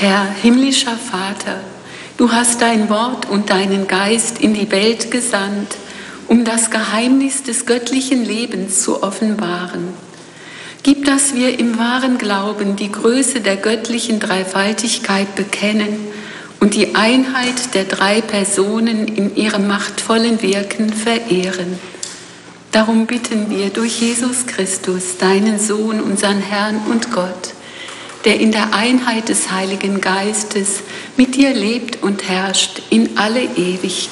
Herr, himmlischer Vater, du hast dein Wort und deinen Geist in die Welt gesandt, um das Geheimnis des göttlichen Lebens zu offenbaren. Gib, dass wir im wahren Glauben die Größe der göttlichen Dreifaltigkeit bekennen und die Einheit der drei Personen in ihrem machtvollen Wirken verehren. Darum bitten wir durch Jesus Christus, deinen Sohn, unseren Herrn und Gott, der in der Einheit des Heiligen Geistes mit dir lebt und herrscht in alle Ewigkeit.